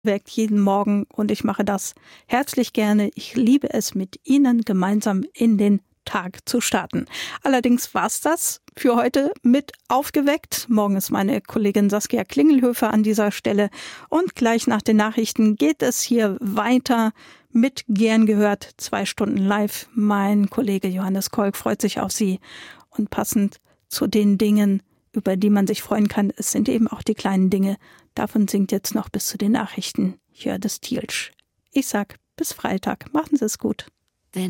weckt jeden Morgen und ich mache das herzlich gerne. Ich liebe es, mit Ihnen gemeinsam in den Tag zu starten. Allerdings war's das für heute mit Aufgeweckt. Morgen ist meine Kollegin Saskia Klingelhöfer an dieser Stelle und gleich nach den Nachrichten geht es hier weiter mit Gern gehört, 2 Stunden live. Mein Kollege Johannes Kolk freut sich auf Sie und passend zu den Dingen, über die man sich freuen kann, es sind eben auch die kleinen Dinge. Davon singt jetzt noch bis zu den Nachrichten Hjördis Tielsch. Ich sag bis Freitag. Machen Sie es gut.